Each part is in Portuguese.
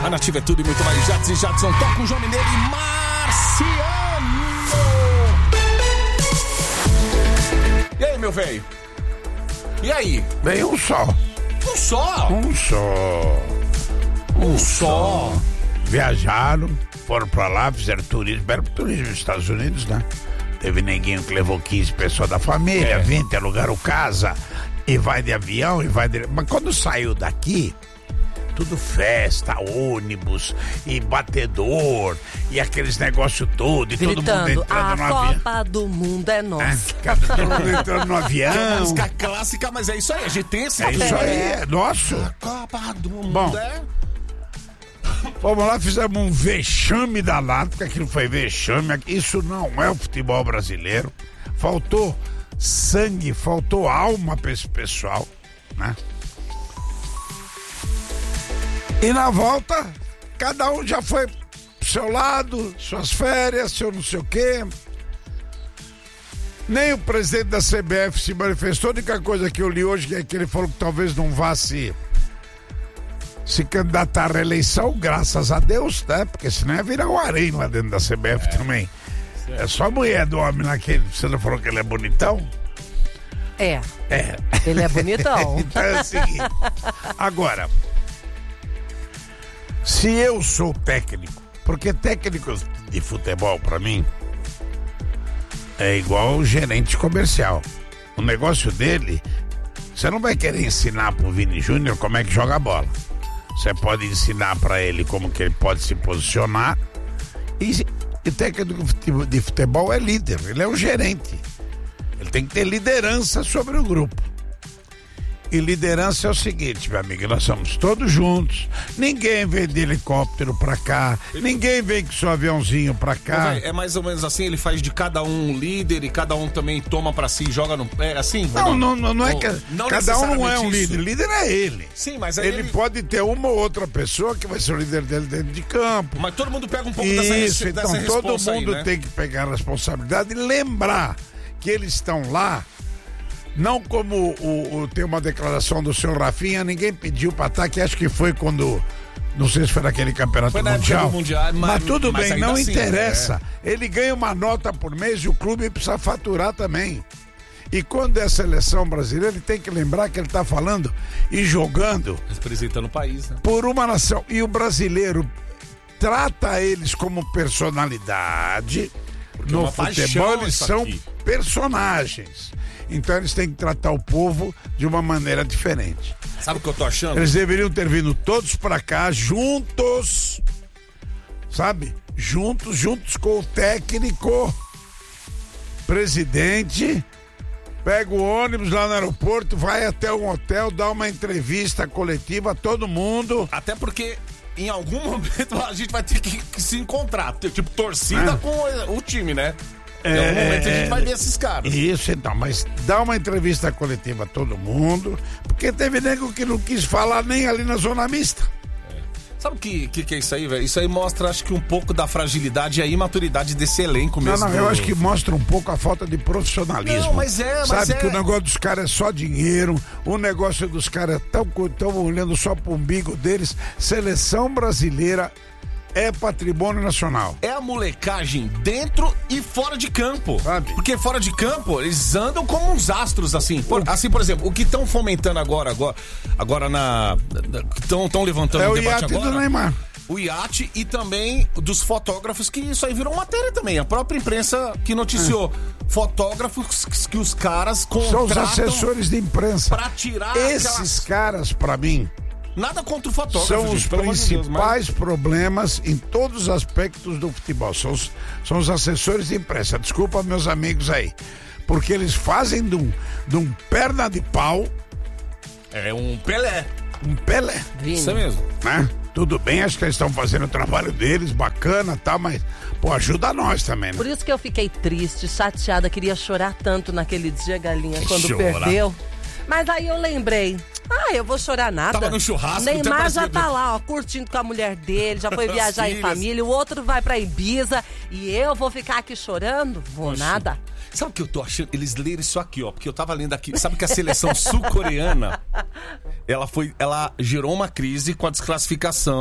A Nativa é tudo e muito mais. Jadson e Jadson tocam o João Mineiro e Marciano. E aí, meu velho? E aí? Bem, um só. Um só? Um só. Viajaram, foram pra lá, fizeram turismo. Era turismo nos Estados Unidos, né? Teve neguinho que levou 15 pessoas da família, 20 alugaram casa, e vai de avião, e vai de... Mas quando saiu daqui, tudo festa, ônibus, e batedor, e aqueles negócios todos, e gritando, todo mundo entrando no avião. A Copa do Mundo é nossa. Todo mundo entrando no avião. Música clássica, mas é isso aí, a gente tem esse... É isso aí, é nosso. A Copa do Mundo. Bom, vamos lá, fizemos um vexame danado, porque aquilo foi vexame. Isso não é o futebol brasileiro. Faltou sangue, faltou alma pra esse pessoal, né? E na volta, cada um já foi pro seu lado, suas férias, seu não sei o quê. Nem o presidente da CBF se manifestou. A única coisa que eu li hoje é que ele falou que talvez não vá se candidatar à reeleição, graças a Deus, né? Porque senão ia virar um harém lá dentro da CBF também. Certo. É só a mulher do homem naquele. Você não falou que ele é bonitão? É. Ele é bonitão. Então é o seguinte. Agora, se eu sou técnico, porque técnico de futebol, pra mim, é igual gerente comercial. O negócio dele, você não vai querer ensinar pro Vini Júnior como é que joga a bola. Você pode ensinar pra ele como que ele pode se posicionar. E técnico de futebol é líder, ele é um gerente. Ele tem que ter liderança sobre o grupo. E liderança é o seguinte, meu amigo, nós somos todos juntos, ninguém vem de helicóptero pra cá, ninguém vem com seu aviãozinho pra cá. É mais ou menos assim, ele faz de cada um um líder e cada um também toma pra si e joga no... É assim? Não é que... Cada um não é um líder, isso. líder é ele. Sim, mas aí ele pode ter uma ou outra pessoa que vai ser o líder dele dentro de campo. Mas todo mundo pega um pouco dessa então todo mundo aí, né? tem que pegar a responsabilidade e lembrar que eles estão lá. Não como tem uma declaração do senhor Rafinha, ninguém pediu para estar, que acho que foi quando, não sei se foi naquele campeonato mundial. Mas tudo bem, não assim, interessa. Ele ganha uma nota por mês e o clube precisa faturar também. E quando é a seleção brasileira, ele tem que lembrar que ele está falando e jogando. Representando o país, né? Por uma nação. E o brasileiro trata eles como personalidade. Porque no futebol eles são personagens. Então eles têm que tratar o povo de uma maneira diferente. Sabe o que eu tô achando? Eles deveriam ter vindo todos pra cá, juntos, sabe? Juntos com o técnico, presidente, pega o ônibus lá no aeroporto, vai até um hotel, dá uma entrevista coletiva a todo mundo. Até porque em algum momento a gente vai ter que se encontrar, tipo torcida com o time, né? Em algum momento a gente vai ver esses caras. Isso, então, mas dá uma entrevista coletiva a todo mundo, porque teve nego que não quis falar nem ali na zona mista. Sabe o que é isso aí, velho? Isso aí mostra, acho que um pouco da fragilidade e a imaturidade desse elenco mesmo. Eu acho que mostra um pouco a falta de profissionalismo. Não, mas sabe que o negócio dos caras é só dinheiro, o negócio dos caras estão olhando só pro umbigo deles. Seleção brasileira é patrimônio nacional. É a molecagem dentro e fora de campo. Sabe? Porque fora de campo, eles andam como uns astros, assim. Por exemplo, o que estão fomentando agora que estão levantando o debate agora. É o iate do Neymar. O iate e também dos fotógrafos, que isso aí virou matéria também. A própria imprensa que noticiou. Fotógrafos que os caras contratam. São os assessores de imprensa. Pra tirar esses caras, pra mim, nada contra o fotógrafo. São os principais problemas em todos os aspectos do futebol. São os assessores de imprensa. Desculpa, meus amigos aí. Porque eles fazem de um perna de pau. É um Pelé. Um Pelé. Isso mesmo. Né? Tudo bem, acho que eles estão fazendo o trabalho deles, bacana, tá, mas, pô, ajuda nós também, né? Por isso que eu fiquei triste, chateada, queria chorar tanto naquele dia, Galinha, quando perdeu. Mas aí eu lembrei, eu vou chorar nada. Tava no churrasco. Neymar já tá lá, ó, curtindo com a mulher dele, já foi viajar em família, o outro vai pra Ibiza e eu vou ficar aqui chorando? Vou nada. Sabe o que eu tô achando? Eles leram isso aqui, ó, porque eu tava lendo aqui. Sabe que a seleção sul-coreana, ela gerou uma crise com a desclassificação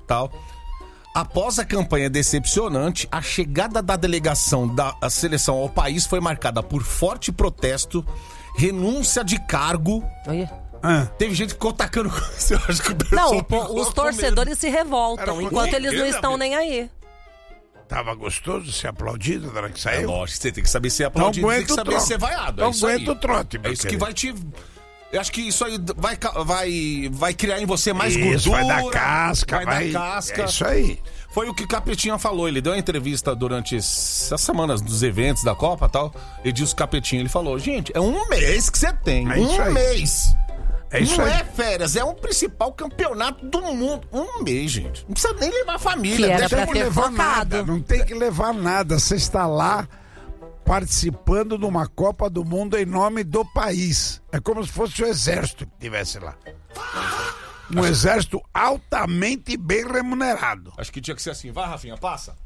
tal. Após a campanha decepcionante, a chegada da delegação da seleção ao país foi marcada por forte protesto, renúncia de cargo. Olha. Teve gente que ficou tacando... Eu acho que o pessoal Os torcedores se revoltam, enquanto eles não estão nem aí. Tava gostoso ser aplaudido na hora que saiu? Lógico, você tem que saber ser aplaudido, tem que saber ser vaiado. Não aguenta o trote, meu É isso querido. que vai te... Eu acho que isso aí vai criar em você mais Isso, gordura. vai dar casca. Vai dar casca. É isso aí. Foi o que o Capetinha falou. Ele deu uma entrevista durante essas semanas dos eventos da Copa e tal. Ele disse o Capetinha, ele falou, gente, é um mês que você tem. É isso aí. Mês. É isso não aí. é férias, é o principal campeonato do mundo. Um mês, gente. Não precisa nem levar a família. Que era deixa pra a ter mulher- focado. Não tem que levar nada. Você está lá participando de uma Copa do Mundo em nome do país. É como se fosse o exército que estivesse lá. Um exército altamente bem remunerado. Acho que tinha que ser assim. Vai, Rafinha, passa.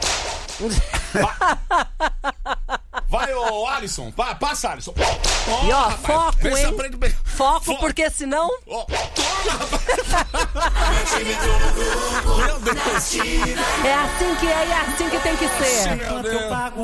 Vai, ô Alisson. Passa, Alisson. E ó, rapaz, foco, vê se hein? aprende bem. Foco, porque senão... Ó, toma, rapaz. Meu Deus. É assim que é e é assim que tem que ser. Meu Deus.